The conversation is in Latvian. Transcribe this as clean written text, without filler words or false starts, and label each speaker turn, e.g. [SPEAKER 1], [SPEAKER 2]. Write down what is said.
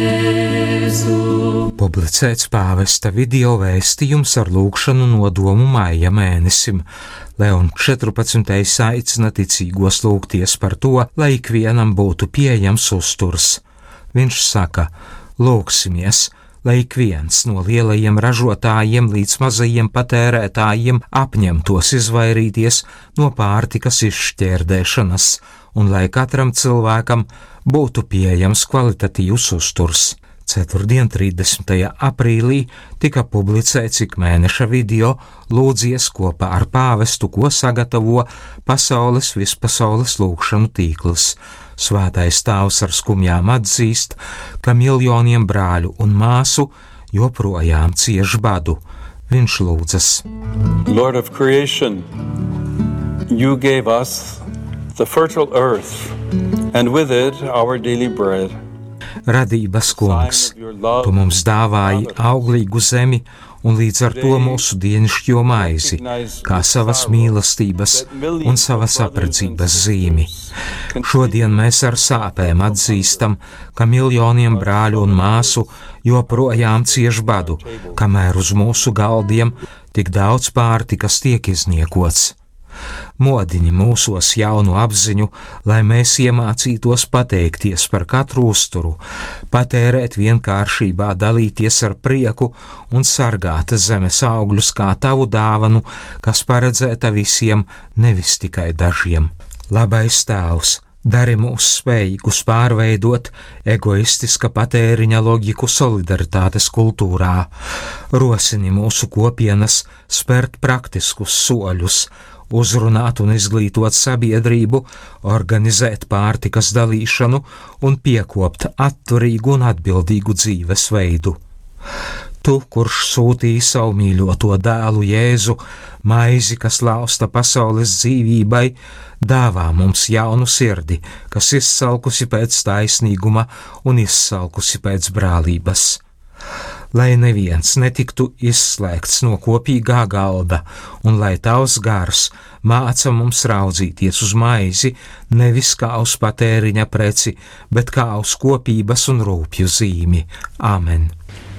[SPEAKER 1] Publicēts pāvesta video vēstījums ar lūgšanu nodomu maija mēnesim. Leons 14. aicina ticīgos lūgties par to, lai ikvienam būtu pieejams uzturs. Viņš saka: lūgsimies, lai ik viens no lielajiem ražotājiem līdz mazajiem patērētājiem apņemtos izvairīties no pārtikas izšķērdēšanas, un lai katram cilvēkam būtu pieejams kvalitatīvs uzturs. Ceturtdien, 30. aprīlī, tika publicēts ikmēneša video Lūdzies kopā ar pāvestu, ko sagatavo vispasaules lūgšanu tīkls. Svētais tēvs ar skumjām atzīst, ka miljoniem brāļu un māsu joprojām cieš badu. Viņš lūdzas:
[SPEAKER 2] Lord of creation, you gave us the fertile earth, and with it our daily bread.
[SPEAKER 1] Radības kungs, tu mums dāvāji auglīgu zemi un līdz ar to mūsu dienišķo maizi, kā savas mīlestības un savas apredzības zīmi. Šodien mēs ar sāpēm atzīstam, ka miljoniem brāļu un māsu joprojām cieš badu, kamēr uz mūsu galdiem tik daudz pārtikas tiek izniekots. Modini mūsos jaunu apziņu, lai mēs iemācītos pateikties par katru uzturu, patērēt vienkāršībā, dalīties ar prieku un sargāt zemes augļus kā tavu dāvanu, kas paredzēta visiem, nevis tikai dažiem. Labais tēvs, dari mūs spējīgus pārveidot egoistiska patēriņa loģiku solidaritātes kultūrā, rosini mūsu kopienas spērt praktiskus soļus, uzrunāt un izglītot sabiedrību, organizēt pārtikas dalīšanu un piekopt atturīgu un atbildīgu dzīvesveidu. Tu, kurš sūtīji savu mīļoto dēlu Jēzu, maizi, kas lausta pasaules dzīvībai, dāvā mums jaunu sirdi, kas izsalkusi pēc taisnīguma un izsalkusi pēc brālības. Lai neviens netiktu izslēgts no kopīgā galda, un lai tavs gars māca mums raudzīties uz maizi nevis kā uz patēriņa preci, bet kā uz kopības un rūpju zīmi. Āmen!